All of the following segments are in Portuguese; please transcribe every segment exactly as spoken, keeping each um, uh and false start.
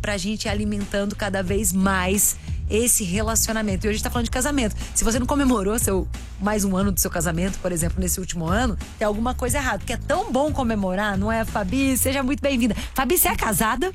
pra gente ir alimentando cada vez mais esse relacionamento. E hoje a gente tá falando de casamento. Se você não comemorou seu, mais um ano do seu casamento, por exemplo, nesse último ano, tem alguma coisa errada. Porque é tão bom comemorar, não é, Fabi? Seja muito bem-vinda. Fabi, você é casada?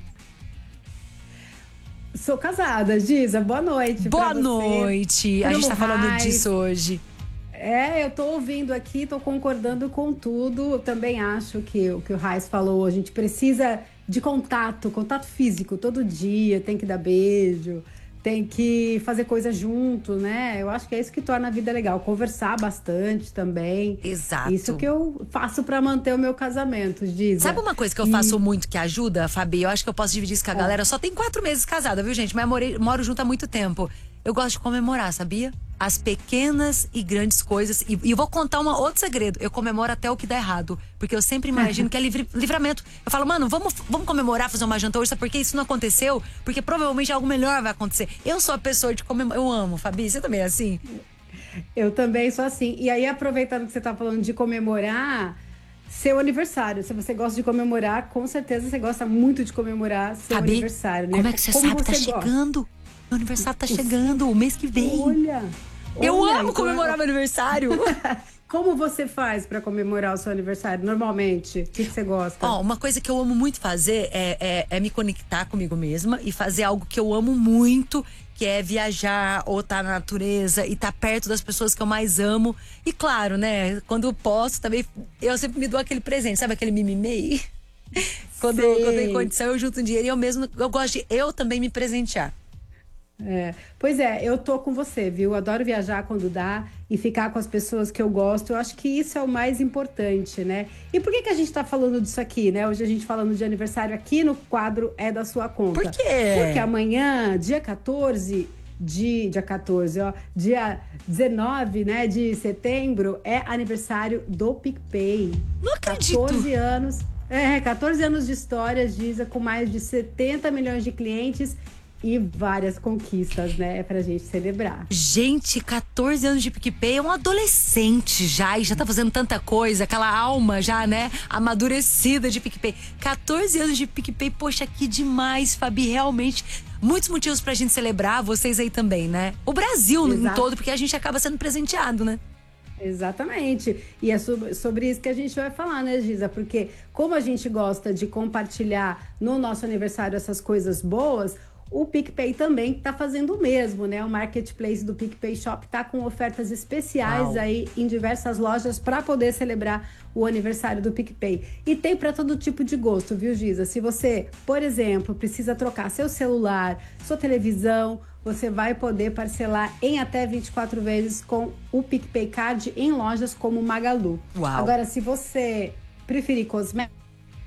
Sou casada, Giza. Boa noite. Boa noite. A gente tá falando disso hoje. É, eu tô ouvindo aqui, tô concordando com tudo. Eu também acho que o que o Raiz falou, a gente precisa de contato, contato físico todo dia, tem que dar beijo, tem que fazer coisa junto, né? Eu acho que é isso que torna a vida legal. Conversar bastante também. Exato. Isso que eu faço pra manter o meu casamento, Giza. Sabe uma coisa que eu e... faço muito que ajuda, Fabi? Eu acho que eu posso dividir isso com a é. galera. Eu só tenho quatro meses casada, viu, gente? Mas morei, moro junto há muito tempo. Eu gosto de comemorar, sabia? As pequenas e grandes coisas. E, e eu vou contar um outro segredo. Eu comemoro até o que dá errado. Porque eu sempre imagino que é livre, livramento. Eu falo, mano, vamos, vamos comemorar, fazer uma janta hoje. Sabe por que isso não aconteceu? Porque provavelmente algo melhor vai acontecer. Eu sou a pessoa de comemorar. Eu amo, Fabi. Você também é assim? Eu também sou assim. E aí, aproveitando que você tá falando de comemorar seu aniversário. Se você gosta de comemorar, com certeza você gosta muito de comemorar seu Fabi, aniversário, né? Como é que você como sabe? você Tá gosta? chegando. Meu aniversário tá chegando, o mês que vem. Olha! Eu olha, amo comemorar então... meu aniversário. Como você faz pra comemorar o seu aniversário, normalmente? O que, que você gosta? Ó, uma coisa que eu amo muito fazer é, é, é me conectar comigo mesma e fazer algo que eu amo muito, que é viajar ou estar na natureza e estar perto das pessoas que eu mais amo. E claro, né, quando eu posso também, eu sempre me dou aquele presente, sabe aquele mimimi? Quando, quando tem condição, eu junto um dinheiro e eu mesmo, eu gosto de eu também me presentear. É. Pois é, eu tô com você, viu? Adoro viajar quando dá e ficar com as pessoas que eu gosto. Eu acho que isso é o mais importante, né? E por que que a gente tá falando disso aqui, né? Hoje a gente falando de aniversário aqui no quadro É da Sua Conta. Por quê? Porque amanhã, dia quatorze de... Dia quatorze, ó. Dia dezenove, né, de setembro, é aniversário do PicPay. Não acredito! quatorze anos. É, quatorze anos de história, Giza, com mais de setenta milhões de clientes e várias conquistas, né, pra gente celebrar. Gente, quatorze anos de PicPay, é um adolescente já, e já tá fazendo tanta coisa, aquela alma já, né, amadurecida de PicPay. quatorze anos de PicPay, poxa, que demais, Fabi, realmente. Muitos motivos pra gente celebrar, vocês aí também, né? O Brasil em todo, porque a gente acaba sendo presenteado, né? Exatamente. E é sobre, sobre isso que a gente vai falar, né, Giza? Porque como a gente gosta de compartilhar no nosso aniversário essas coisas boas, o PicPay também está fazendo o mesmo, né? O marketplace do PicPay Shop está com ofertas especiais Uau. aí em diversas lojas para poder celebrar o aniversário do PicPay. E tem para todo tipo de gosto, viu, Giza? Se você, por exemplo, precisa trocar seu celular, sua televisão, você vai poder parcelar em até vinte e quatro vezes com o PicPay Card em lojas como Magalu. Uau. Agora, se você preferir cosméticos,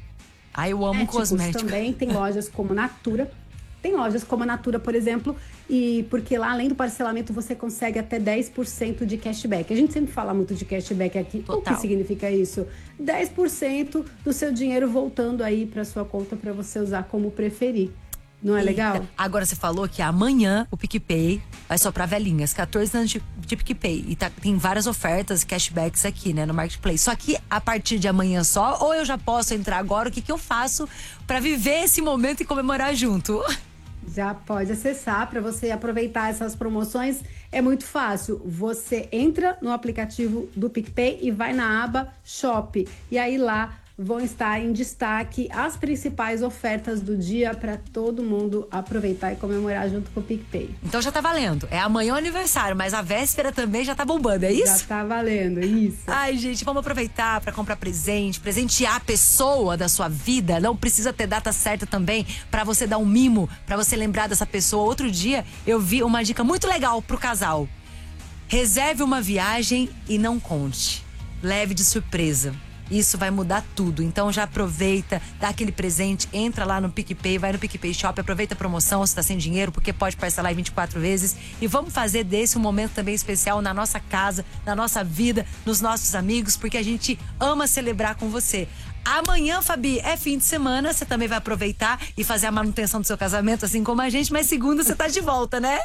ah, eu amo cosméticos. Também tem lojas como Natura. Tem lojas como a Natura, por exemplo, e porque lá, além do parcelamento, você consegue até dez por cento de cashback. A gente sempre fala muito de cashback aqui. Total. O que significa isso? dez por cento do seu dinheiro voltando aí para sua conta para você usar como preferir. Não é legal? Eita. Agora você falou que amanhã o PicPay vai só pra velhinhas, quatorze anos de, de PicPay. E tá, tem várias ofertas, cashbacks aqui, né, no Marketplace. Só que a partir de amanhã só, ou eu já posso entrar agora, o que que eu faço pra viver esse momento e comemorar junto? Já pode acessar para você aproveitar essas promoções. É muito fácil. Você entra no aplicativo do PicPay e vai na aba Shop. E aí lá vão estar em destaque as principais ofertas do dia para todo mundo aproveitar e comemorar junto com o PicPay. Então já tá valendo. É amanhã o aniversário, mas a véspera também já tá bombando, é isso? Já tá valendo, isso. Ai, gente, vamos aproveitar para comprar presente, presentear a pessoa da sua vida. Não precisa ter data certa também para você dar um mimo, para você lembrar dessa pessoa. Outro dia eu vi uma dica muito legal pro casal. Reserve uma viagem e não conte. Leve de surpresa. Isso vai mudar tudo. Então já aproveita, dá aquele presente, entra lá no PicPay, vai no PicPay Shop, aproveita a promoção se tá sem dinheiro, porque pode parcelar em vinte e quatro vezes. E vamos fazer desse um momento também especial na nossa casa, na nossa vida, nos nossos amigos, porque a gente ama celebrar com você. Amanhã, Fabi, é fim de semana, você também vai aproveitar e fazer a manutenção do seu casamento, assim como a gente, mas segunda você tá de volta, né?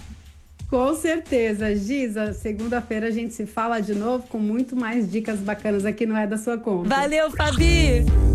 Com certeza, Giza. Segunda-feira a gente se fala de novo com muito mais dicas bacanas aqui no É da Sua Conta. Valeu, Fabi!